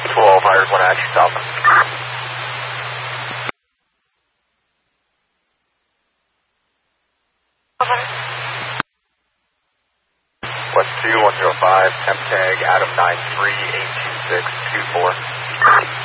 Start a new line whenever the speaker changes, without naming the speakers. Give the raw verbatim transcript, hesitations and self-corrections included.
twelve, hired one action, stop. West two, one zero five, temp tag, Adam nine three eight two six two four.